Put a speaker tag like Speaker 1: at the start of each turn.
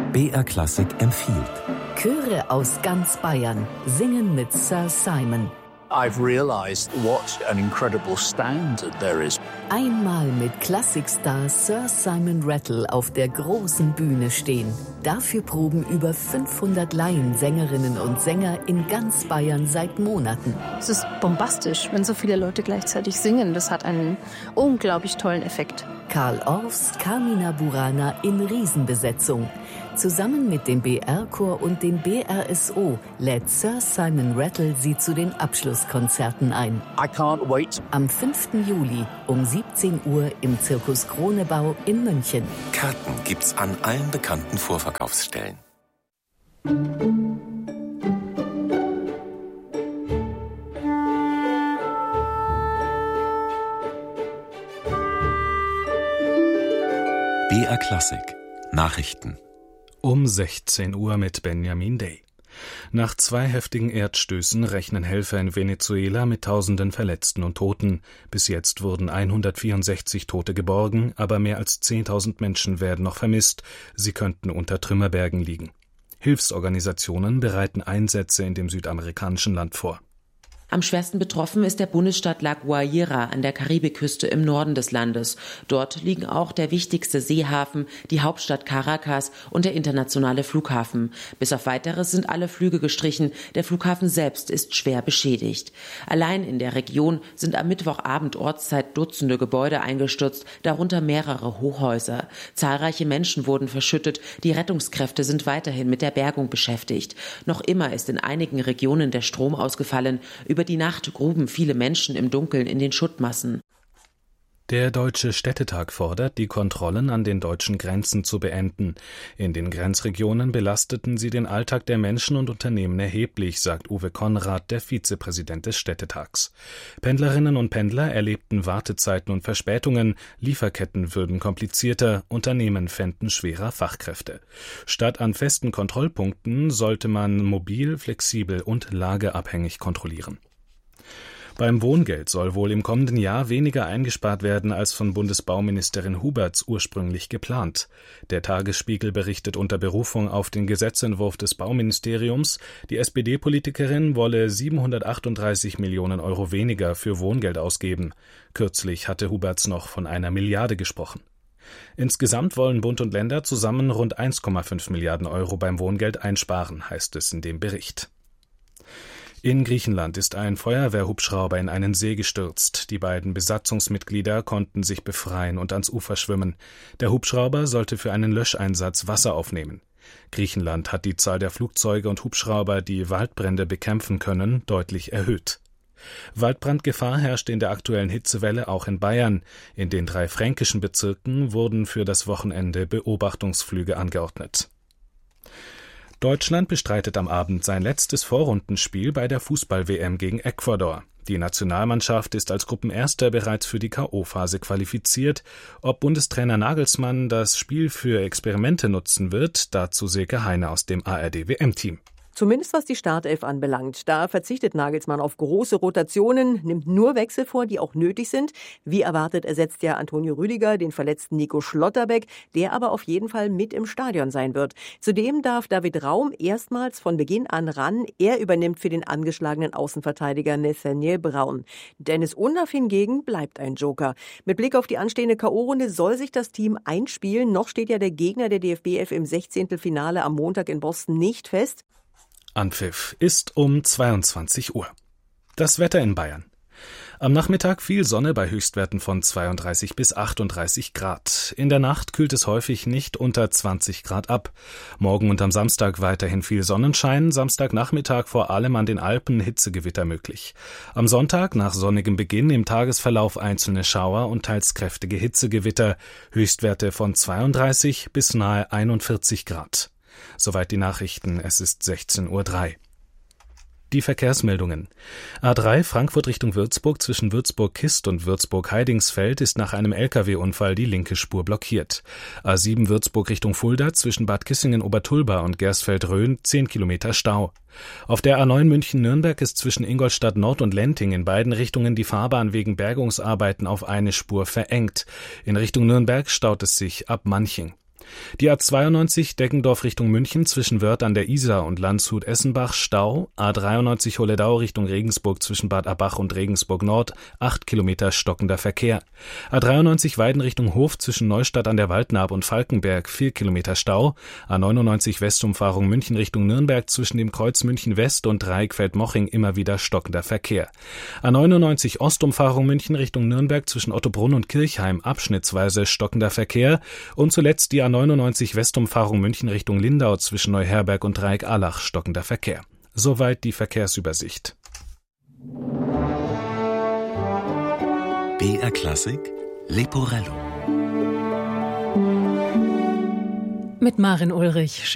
Speaker 1: BR Klassik empfiehlt.
Speaker 2: Chöre aus ganz Bayern singen mit Sir Simon.
Speaker 3: I've realized what an incredible standard there is.
Speaker 2: Einmal mit Klassikstar Sir Simon Rattle auf der großen Bühne stehen. Dafür proben über 500 Laiensängerinnen und Sänger in ganz Bayern seit Monaten.
Speaker 4: Es ist bombastisch, wenn so viele Leute gleichzeitig singen. Das hat einen unglaublich tollen Effekt.
Speaker 2: Karl Orffs Carmina Burana in Riesenbesetzung. Zusammen mit dem BR-Chor und dem BRSO lädt Sir Simon Rattle sie zu den Abschlusskonzerten ein.
Speaker 3: I can't wait.
Speaker 2: Am 5. Juli um 17 Uhr im Zirkus Kronebau in München.
Speaker 1: Karten gibt's an allen bekannten Vorverkaufsstellen. BR Klassik Nachrichten
Speaker 5: um 16 Uhr mit Benjamin Day. Nach 2 heftigen Erdstößen rechnen Helfer in Venezuela mit Tausenden Verletzten und Toten. Bis jetzt wurden 164 Tote geborgen, aber mehr als 10.000 Menschen werden noch vermisst. Sie könnten unter Trümmerbergen liegen. Hilfsorganisationen bereiten Einsätze in dem südamerikanischen Land vor.
Speaker 6: Am schwersten betroffen ist der Bundesstaat La Guaira an der Karibikküste im Norden des Landes. Dort liegen auch der wichtigste Seehafen, die Hauptstadt Caracas und der internationale Flughafen. Bis auf Weiteres sind alle Flüge gestrichen. Der Flughafen selbst ist schwer beschädigt. Allein in der Region sind am Mittwochabend Ortszeit Dutzende Gebäude eingestürzt, darunter mehrere Hochhäuser. Zahlreiche Menschen wurden verschüttet. Die Rettungskräfte sind weiterhin mit der Bergung beschäftigt. Noch immer ist in einigen Regionen der Strom ausgefallen. Über die Nacht gruben viele Menschen im Dunkeln in den Schuttmassen.
Speaker 5: Der Deutsche Städtetag fordert, die Kontrollen an den deutschen Grenzen zu beenden. In den Grenzregionen belasteten sie den Alltag der Menschen und Unternehmen erheblich, sagt Uwe Konrad, der Vizepräsident des Städtetags. Pendlerinnen und Pendler erlebten Wartezeiten und Verspätungen, Lieferketten würden komplizierter, Unternehmen fänden schwerer Fachkräfte. Statt an festen Kontrollpunkten sollte man mobil, flexibel und lageabhängig kontrollieren. Beim Wohngeld soll wohl im kommenden Jahr weniger eingespart werden als von Bundesbauministerin Huberts ursprünglich geplant. Der Tagesspiegel berichtet unter Berufung auf den Gesetzentwurf des Bauministeriums, die SPD-Politikerin wolle 738 Millionen Euro weniger für Wohngeld ausgeben. Kürzlich hatte Huberts noch von 1 Milliarde gesprochen. Insgesamt wollen Bund und Länder zusammen rund 1,5 Milliarden Euro beim Wohngeld einsparen, heißt es in dem Bericht. In Griechenland ist ein Feuerwehrhubschrauber in einen See gestürzt. Die beiden Besatzungsmitglieder konnten sich befreien und ans Ufer schwimmen. Der Hubschrauber sollte für einen Löscheinsatz Wasser aufnehmen. Griechenland hat die Zahl der Flugzeuge und Hubschrauber, die Waldbrände bekämpfen können, deutlich erhöht. Waldbrandgefahr herrscht in der aktuellen Hitzewelle auch in Bayern. In den 3 fränkischen Bezirken wurden für das Wochenende Beobachtungsflüge angeordnet. Deutschland bestreitet am Abend sein letztes Vorrundenspiel bei der Fußball-WM gegen Ecuador. Die Nationalmannschaft ist als Gruppenerster bereits für die K.O.-Phase qualifiziert. Ob Bundestrainer Nagelsmann das Spiel für Experimente nutzen wird, dazu Silke Heine aus dem ARD-WM-Team.
Speaker 7: Zumindest was die Startelf anbelangt. Da verzichtet Nagelsmann auf große Rotationen, nimmt nur Wechsel vor, die auch nötig sind. Wie erwartet ersetzt ja Antonio Rüdiger den verletzten Nico Schlotterbeck, der aber auf jeden Fall mit im Stadion sein wird. Zudem darf David Raum erstmals von Beginn an ran. Er übernimmt für den angeschlagenen Außenverteidiger Nathaniel Braun. Dennis Undaff hingegen bleibt ein Joker. Mit Blick auf die anstehende K.O.-Runde soll sich das Team einspielen. Noch steht ja der Gegner der DFB 11 im 16. Finale am Montag in Boston nicht fest.
Speaker 5: Anpfiff ist um 22 Uhr. Das Wetter in Bayern. Am Nachmittag viel Sonne bei Höchstwerten von 32 bis 38 Grad. In der Nacht kühlt es häufig nicht unter 20 Grad ab. Morgen und am Samstag weiterhin viel Sonnenschein. Samstagnachmittag vor allem an den Alpen Hitzegewitter möglich. Am Sonntag nach sonnigem Beginn im Tagesverlauf einzelne Schauer und teils kräftige Hitzegewitter. Höchstwerte von 32 bis nahe 41 Grad. Soweit die Nachrichten, es ist 16:03 Uhr. Die Verkehrsmeldungen. A3 Frankfurt Richtung Würzburg zwischen Würzburg-Kist und Würzburg-Heidingsfeld ist nach einem Lkw-Unfall die linke Spur blockiert. A7 Würzburg Richtung Fulda zwischen Bad Kissingen-Obertulba und Gersfeld-Rhön 10 Kilometer Stau. Auf der A9 München-Nürnberg ist zwischen Ingolstadt Nord und Lenting in beiden Richtungen die Fahrbahn wegen Bergungsarbeiten auf eine Spur verengt. In Richtung Nürnberg staut es sich ab Manching. Die A92 Deggendorf Richtung München zwischen Wörth an der Isar und Landshut-Essenbach Stau, A93 Holledau Richtung Regensburg zwischen Bad Abach und Regensburg Nord 8 Kilometer stockender Verkehr. A93 Weiden Richtung Hof zwischen Neustadt an der Waldnaab und Falkenberg 4 Kilometer Stau. A99 Westumfahrung München Richtung Nürnberg zwischen dem Kreuz München West und Dreieck Feldmoching immer wieder stockender Verkehr. A99 Ostumfahrung München Richtung Nürnberg zwischen Ottobrunn und Kirchheim abschnittsweise stockender Verkehr. Und zuletzt die A99 Westumfahrung München Richtung Lindau zwischen Neuherberg und Dreieck-Allach stockender Verkehr. Soweit die Verkehrsübersicht.
Speaker 1: BR Klassik Leporello
Speaker 8: mit Maren Ulrich.